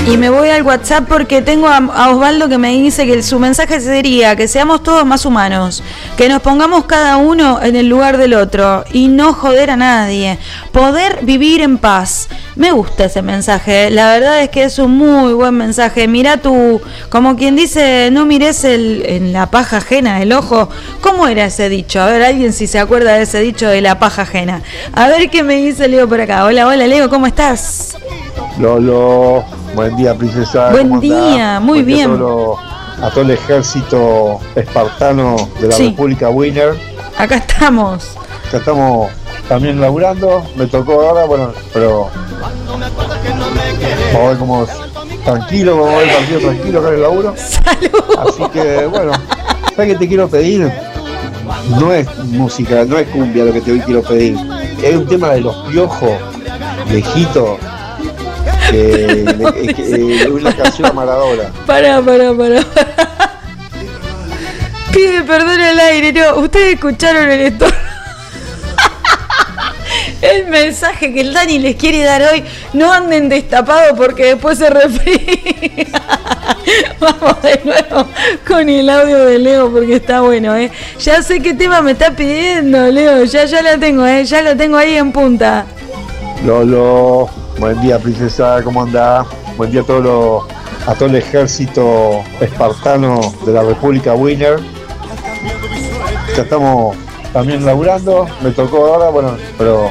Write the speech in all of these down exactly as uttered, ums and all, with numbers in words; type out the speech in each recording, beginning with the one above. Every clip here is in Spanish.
Y me voy al WhatsApp porque tengo a, a Osvaldo que me dice que su mensaje sería que seamos todos más humanos, que nos pongamos cada uno en el lugar del otro y no joder a nadie, poder vivir en paz. Me gusta ese mensaje, la verdad es que es un muy buen mensaje. Mirá tú, como quien dice, no mires el, en la paja ajena el ojo. ¿Cómo era ese dicho? A ver, alguien si se acuerda de ese dicho de la paja ajena. A ver qué me dice Leo por acá. Hola, hola Leo, ¿cómo estás? Lolo, buen día princesa. Buen día, muy buen día bien. A todo, lo, a todo el ejército espartano de la sí. República Winner. Acá estamos. Acá estamos también laburando, me tocó ahora, bueno, pero vamos a ver cómo tranquilo, vamos a ver el partido tranquilo acá en el laburo. ¡Salud! Así que bueno, ¿sabes qué te quiero pedir? No es música, no es cumbia lo que te quiero pedir. Es un tema de Los Piojos, viejito. Que, que, que, una canción a Maradona. Pará, pará, pará. Pide perdón al aire, no. Ustedes escucharon el esto. El mensaje que el Dani les quiere dar hoy. No anden destapados porque después se refríe. Vamos de nuevo con el audio de Leo porque está bueno, eh. Ya sé qué tema me está pidiendo, Leo. Ya, ya la tengo, eh. Ya lo tengo ahí en punta. Lolo, buen día princesa, ¿cómo andás? Buen día a todo, lo, a todo el ejército espartano de la República Winner. Ya estamos también laburando, me tocó ahora, bueno, pero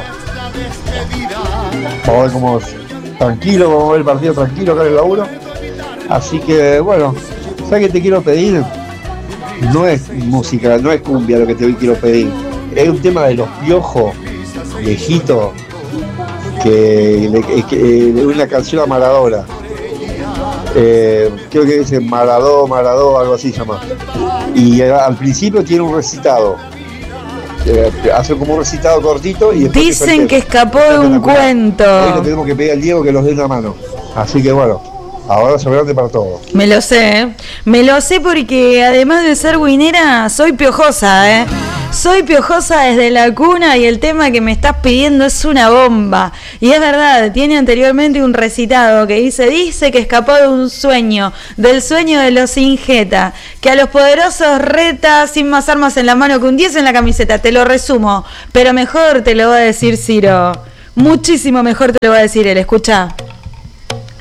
vamos a ver cómo tranquilo, vamos a ver el partido tranquilo acá en el laburo. Así que bueno, ¿sabes qué te quiero pedir? No es música, no es cumbia lo que te quiero pedir. Es un tema de Los Piojos, viejito. Que es que, eh, una canción a Maradona. Eh, creo que dice Maradó, Maradó, algo así se llama. Y eh, al principio tiene un recitado. Eh, hace como un recitado cortito y después dicen que escapó de un cuento. Hoy le tenemos que pedir al Diego que los dé una mano. Así que bueno, ahora sobrante para todos. Me lo sé, ¿eh? Me lo sé porque además de ser winera, soy piojosa, ¿eh? Soy piojosa desde la cuna y el tema que me estás pidiendo es una bomba. Y es verdad, tiene anteriormente un recitado que dice, dice que escapó de un sueño, del sueño de los Ingeta, que a los poderosos reta sin más armas en la mano que un diez en la camiseta. Te lo resumo, pero mejor te lo va a decir Ciro. Muchísimo mejor te lo va a decir él, escucha.